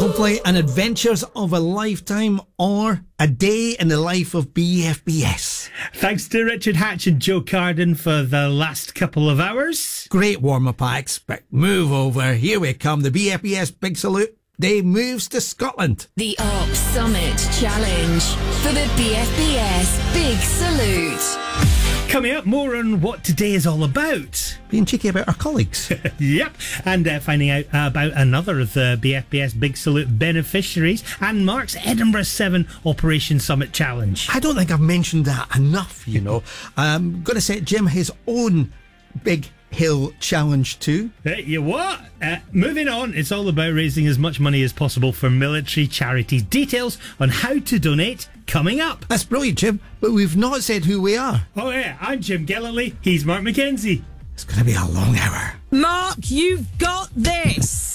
Simply an adventures of a lifetime or a day in the life of BFBS. Thanks to Richard Hatch and Joe Carden for the last couple of hours. Great warm-up acts, but move over. Here we come, the BFBS Big Salute. Day moves to Scotland. The Arc Summit Challenge for the BFBS Big Salute. Coming up, more on what today is all about. Being cheeky about our colleagues. Yep, and finding out about another of the BFBS Big Salute beneficiaries and Mark's Edinburgh 7 Operation Summit Challenge. I don't think I've mentioned that enough, you know. I'm going to set Jim his own Big Hill Challenge too. You what? Moving on, it's all about raising as much money as possible for military charities. Details on how to donate coming up. That's brilliant, Jim, but we've not said who we are. Oh yeah, I'm Jim Gillitley. He's Mark McKenzie. It's going to be a long hour. Mark, you've got this.